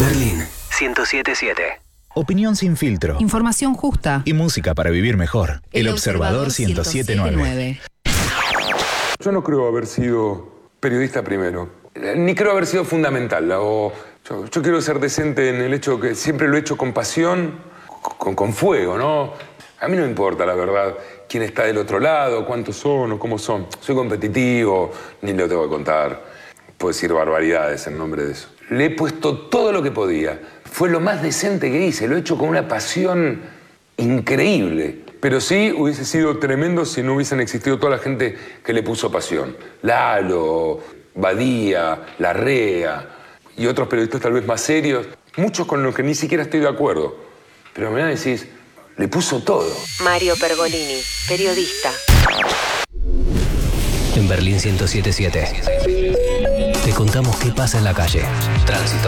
Berlín 107.7. Opinión sin filtro. Información justa. Y música para vivir mejor. El Observador 107.9. Yo no creo haber sido periodista primero, ni creo haber sido fundamental. Yo quiero ser decente en el hecho que siempre lo he hecho con pasión, con fuego, ¿no? A mí no me importa, la verdad, quién está del otro lado, cuántos son o cómo son. Soy competitivo, ni lo tengo que contar. Puedo decir barbaridades en nombre de eso. Le he puesto todo lo que podía. Fue lo más decente que hice. Lo he hecho con una pasión increíble. Pero sí hubiese sido tremendo si no hubiesen existido toda la gente que le puso pasión. Lalo, Badía, Larrea y otros periodistas tal vez más serios. Muchos con los que ni siquiera estoy de acuerdo. Pero me decís, le puso todo. Mario Pergolini, periodista. En Berlín 107.7. Te contamos qué pasa en la calle. Tránsito,